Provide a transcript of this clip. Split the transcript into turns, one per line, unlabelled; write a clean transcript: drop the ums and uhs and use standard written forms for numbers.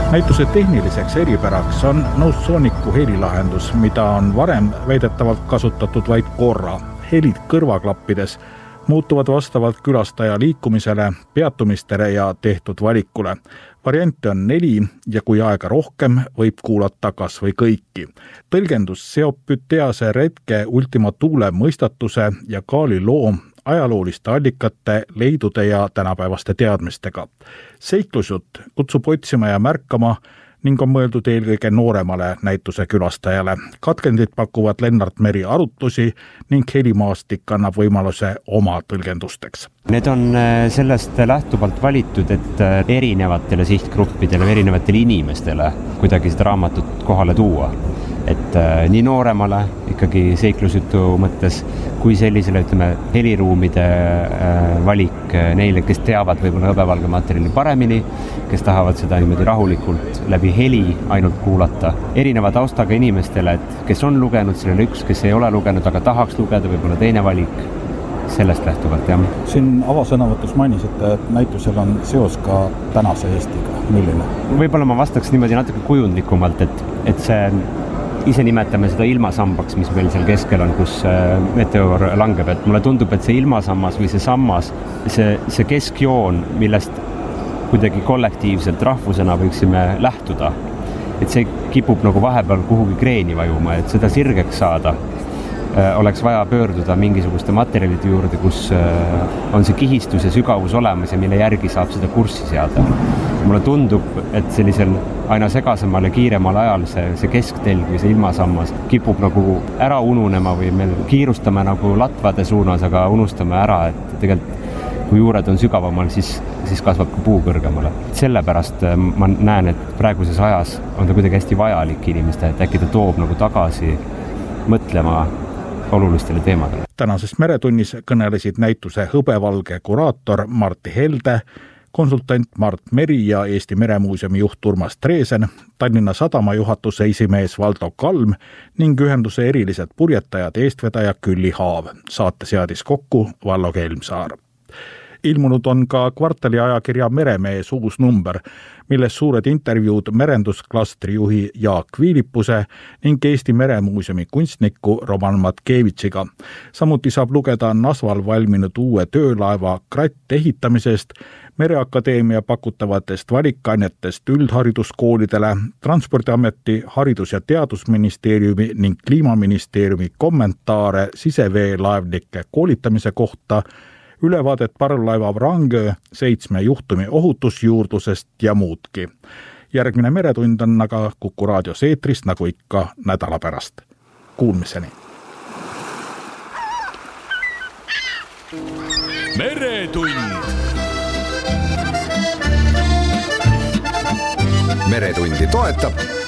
Näituse tehniliseks eripäraks on Nosonicu helilahendus, mida on varem väidetavalt kasutatud vaid korra. Helid kõrvaklappides muutuvad vastavalt külastaja liikumisele, peatumistele ja tehtud valikule. Variante on 4 ja kui aega rohkem, võib kuulata kas või kõiki. Tõlgendus seob Pythiase retke Ultima Thule mõistatuse ja Kaali loo ajalooliste allikate, leidude ja tänapäevaste teadmistega. Seiklusjutt kutsub otsima ja märkama ning on mõeldud eelkõige nooremale näituse külastajale. Katkendid pakuvad Lennart Meri arutlusi ning helimaastik annab võimaluse oma tõlgendusteks.
Need on sellest lähtuvalt valitud, et erinevatele sihtgruppidele, erinevatele inimestele kuidagi seda raamatut kohale tuua. Et nii nooremale ikkagi seiklusjutu mõttes, kui sellisele heliruumide valik neile, kes teavad võib-olla hõbevalge materjali paremini, kes tahavad seda niimoodi rahulikult läbi heli ainult kuulata. Erineva taustaga inimestele, et kes on lugenud sellele üks, kes ei ole lugenud, aga tahaks lugeda, võib-olla teine valik. Sellest lähtuvalt, jah.
Siin avasõnavõtus mainisite, et näitusel on seos ka tänase Eestiga. Milline?
Võib-olla ma vastaks niimoodi natuke kujundlikumalt, et see ise nimetame seda ilmasambaks, mis meil seal keskel on, kus meteor langeb. Et mulle tundub, et see ilmasammas või see sammas, see keskjoon, millest kuidagi kollektiivselt rahvusena võiksime lähtuda, et see kipub nagu vahepeal kuhugi kreeni vajuma, et seda sirgeks saada oleks vaja pöörduda mingisuguste materjalide juurde, kus on see kihistus ja sügavus olemas ja mille järgi saab seda kurssi seada. Mulle tundub, et sellisel aina segasemal ja kiiremal ajal see kesktelg või see ilmasammas kipub nagu ära ununema või me kiirustame nagu latvade suunas, aga unustame ära, et tegelikult kui juured on sügavamal, siis kasvab ka puu kõrgemale. Sellepärast ma näen, et praeguses ajas on ta kuidagi hästi vajalik inimeste, et äkki ta toob nagu tagasi mõtlema olulistele teemadele.
Tänases Meretunnis kõnelesid näituse hõbevalge kuraator Martti Helde, konsultant Mart Meri ja Eesti Meremuuseumi juht Urmas Treesen, Tallinna Sadama juhatuse esimees Valdo Kalm ning ühenduse erilised purjetajad eestvedaja Külli Haav. Saate seadis kokku Vallo Kelmsaar. Ilmunud on ka kvartali ajakirja Meremees uus number, milles suured intervjuud merendusklastri juhi Jaak Viilipuse ning Eesti Meremuuseumi kunstniku Roman Matkevitšiga. Samuti saab lugeda Nasval valminud uue töölaeva Kratt ehitamisest, Mereakadeemia pakutavatest valikainetest üldhariduskoolidele, Transpordiameti, Haridus- ja Teadusministeeriumi ning Kliimaministeeriumi kommentaare siseveelaevnike koolitamise kohta, ülevaadet parvlaeva Vrangö 7 juhtumi ohutusjuurdlusest ja muudki. Järgmine Meretund on aga Kuku raadios eetris nagu ikka nädala pärast. Kuulmiseni.
Meretund.
Meretundi toetab